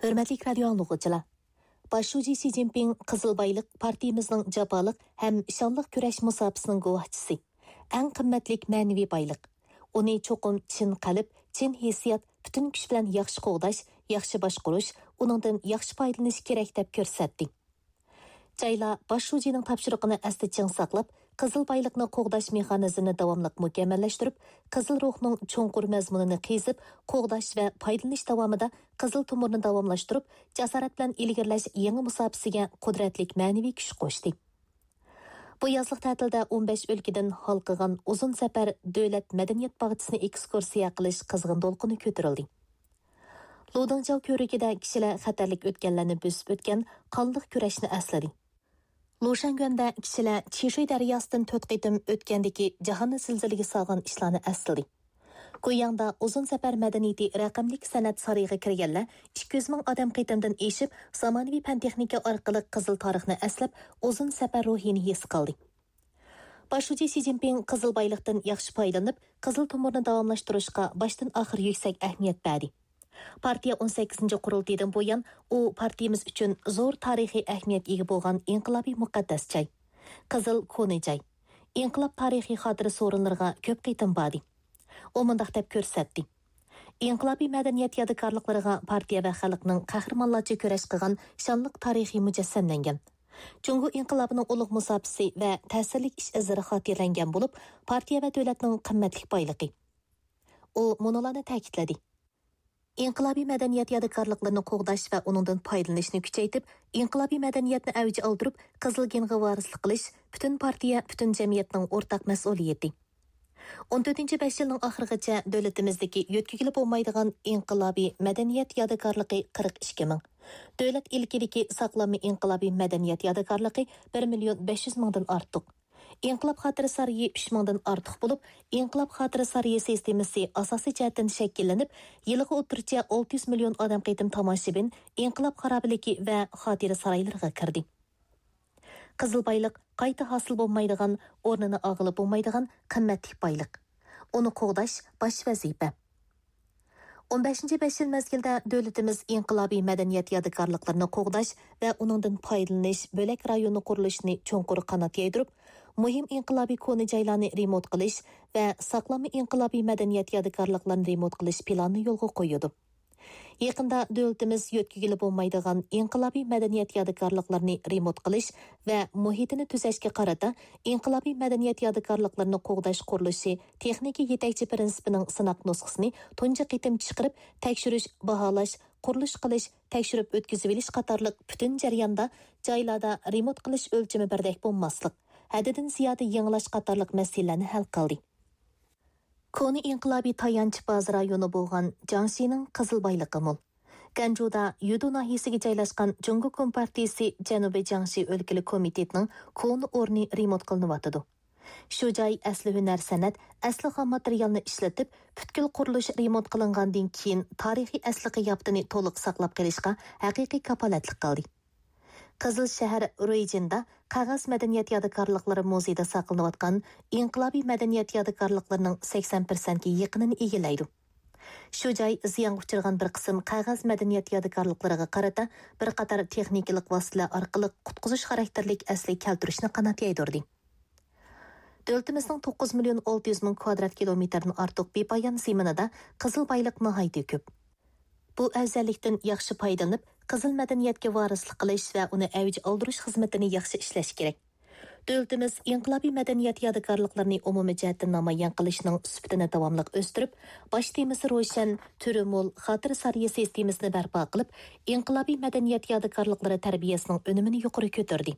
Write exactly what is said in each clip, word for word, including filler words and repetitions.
Hörmətli radio anlıqçılar. Başşuji Xi Jinping Qızılbayliq partiyamızның japalıq həm şanlıq kürəş musabısının quvvatçısı. Ən qimmatlik mənəvi bayliq. Onu çoxum çin qalib, çin hissiyat bütün күш bilan yaxşı qoğdaş, yaxşı başquruş, onundan yaxşı faydalanish kerak deb ko'rsatdi. Jayla Başşujining topshiriqini asli ching saqlab, Qızılbayliqni qo'g'dash mexanizmini davomliq mukammallashtirib, qizil ruhning cho'nqur mazmunini qezib, qo'g'dash va foydalanish davomida qizil tumurni davomlashtirib, jasorat bilan ilgirlash yangi musabisiga qudratlik ma'naviy kuch qo'shdi. Bu yazlıq ta'tilda o'n besh o'lkadan halqıgan uzun safar davlat madaniyat bog'chisini ekskursiya qilish qizg'in to'lqini ko'tarildi. Ludingjiao ko'rigida kishilar xatarlik o'tganlarni bosib o'tgan qonliq kurashni asladi. Lushanguanda kishilar Chishui daryosidan to'rt qitim o'tgandagi jahonni zilzilaga solgan ishlarni asladi. Go'yangda uzun safar madaniyati raqamlik san'at sarayga kirganlar ikki yuz ming odam qitimdan eshib, zamonaviy fan texnika orqali qizil tarixni aslab, uzun safar ruhini his qildi. Başşuji Xi Jinping Qızılbayliqdan yaxshi foydalanib, qizil tumurni davomlashtirishga boshdan oxir yuksak ahamiyat berdi. Partiya o'n sakkizinchi qurultaydan buyon u partiyamiz uchun zo'r tarixiy ahamiyat ega bo'lgan inqilobiy muqaddas joy. Qizil Koni joy. Inqilob tarixiy xotira so'rinlariga ko'p qitim bordi. U mundaq deb ko'rsatdi. Inqilobiy madaniyat yodikorliklariga partiya va xalqning qahramonlarcha kurash qilgan shonliq tarixiy mujassamlangan. Jungu inqilobining ulug' musabisi va ta'sirli ish izlari xotirlangan bo'lib, partiya va davlatning qimmatli boyligi. U munolarni ta'kidladi. İnqilobiy madaniyat yodikorliklarini qo'g'dash va uningdan foydalanishni kuchaytirib, inqilobiy madaniyatni avj oldirib, qizil genga varislik qilish butun partiya, butun jamiyatning o'rtaq mas'uliyati. o'n to'rtinchi besh yilning oxirigacha davlatimizdagi yo'tkigili bo'lmaydigan inqilobiy madaniyat yodikorligi qirq ikki ming. Davlat ilkidagi saqlanma inqilobiy madaniyat yodikorligi bir million besh yuz mingdan ortiq. İnqilob xotira sarayi uch mingdan ortiq bo'lib, Inqilob xotira sarayi sistemasi asosiy jihatdan shakllanib, yiliga o'tircha olti yuz million odam qitim tomoshabin inqilob xarobaligi va xotira saraylariga kirdi. Qizilbayliq qayta hosil bo'lmaydigan, o'rnini og'ilib bo'lmaydigan qimmatli boyliq. Uni qo'g'dash bosh vazifa. o'n beshinchi besh yil mezgilda davlatimiz inqilobiy madaniyat yodikorliklarini qo'g'dash va uningdan foydalanish bo'lak rayoni qurilishini cho'nqur qanot yaydirib, muhim inqilobiy koni joylarni remont qilish va saqlanma inqilobiy madaniyat yodikorliklarini remont qilish planini yo'lga qo'yadi. Yaqinda davlatimiz yo'tkigili bo'lmaydigan inqilobiy madaniyat yodikorliklarini remont qilish va muhitini tuzashga qarata inqilobiy madaniyat yodikorliklarini qo'g'dash qurilishi texnika yetakchi prinsipining sinoq nusxasini tunji qitim chiqarib, tekshirish, baholash, qurilish qilish, tekshirib o'tkazib olish qatorliq butun jarayonda joylarda remont qilish o'lchami birdek bo'lmaslik, haddidan ziyoda yangilash qatorliq masalalarni hal qildi. Koni inqilobiy tayanch baz rayoni bo'lgan Jiangxining Qizilbayliqi mol. Ganjuda Yudu nahiyasiga joylashgan Jungu Kompartiyasi Janubiy Jiangxi o'lkali komitetining koni o'rni remont qilinayotdi. Shu joy asli hunar san'at, asli xom materialni ishlatib, butkul qurilish remont qilingandan keyin tarixiy asli qiyofasini to'liq saqlab qolishga haqiqiy kafolatlik qildi. Qizil shahar Ruijinda qog'oz madaniyat yodikorliklari muzeyida saqlanayotgan inqilobiy madaniyat yodikorliklarining sakson prosentga yaqinini egallaydi. Shu joy ziyon uchirgan bir qism qog'oz madaniyat yodikorliklariga qarata bir qator texnikalik vositalar orqali qutqizish xarakterlik asli keltirishni qanot yaydirdi. Davlatimizning to'qqiz million olti yuz ming kvadrat kilometrdan ortiq bepoyon zeminida qizil bayliq nihoyatda ko'p. Bu afzallikdan yaxshi foydalanib, qizil madaniyatga varislik qilish va uni avj oldirish xizmatini yaxshi ishlash kerak. Davlatimiz inqilobiy madaniyat yodikorliklarini umumiy jihatdan namoyon qilishning sifatini davomli o'stirib, bosh temasi ro'shan, turi mo'l xotira sarayi sistemasini barpo qilib, inqilobiy madaniyat yodikorliklari tarbiyasining unumini yuqori ko'tardi.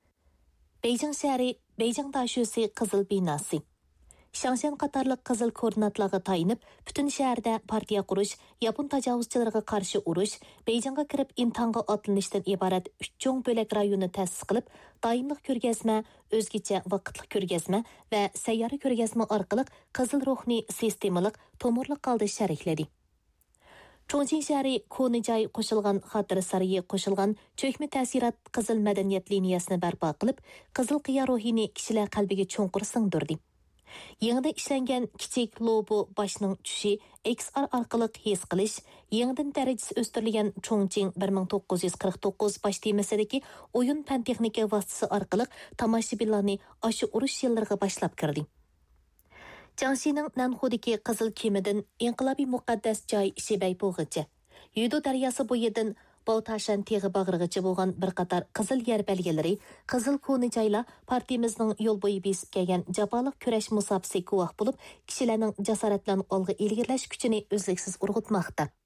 Beijing shahri, Beijing dashusi qizil binosi. Shangshan qatorliq qizil koordinatlarga tayinib, butun shaharda partiya qurish, yapon tajovuzchilariga qarshi urush, Beijingga kirib imtihonga otlanishdan iborat uch cho'ng bo'lak rayonni ta'sis qilib, doimlik ko'rgazma, o'zgacha vaqtli ko'rgazma va sayyora ko'rgazma orqali qizil ruhni sistemalik, to'mirliq qildi sharikladi. Chongqing shahri Koni joy qo'shilgan xotira sarayi qo'shilgan cho'kma ta'sirat qizil madaniyat liniyasini barpo qilib, qizil qiya ruhini kishilar qalbiga cho'nqur singdirdi. Yenidən işlənген kiçik lobo başının düşü, X R arqılıq his qilish, yenidən dərəcəsi östürülген Chongqing bir ming to'qqiz yuz qirq to'qqiz baş temasidagi oyun fan texnika vasitasi arqılıq tomoshabinlarni aşı urush yillarga boshlab kirdi. Jiangxining Nanxudagi Qizil kemidan inqilobiy muqaddas joy Shibay-Bug'icha, Yudo daryosi bo'yidan Bautashan teg'i bag'rig'icha bo'lgan bir qator qizil yer belgilari, qizil koni joylar partiyamizning yo'l bo'yi besib kelgan jaboliq kurash musofasi guvoh bo'lib, kishilarning jasorat bilan olg'a ilgirlash kuchini uzluksiz urg'utmoqda.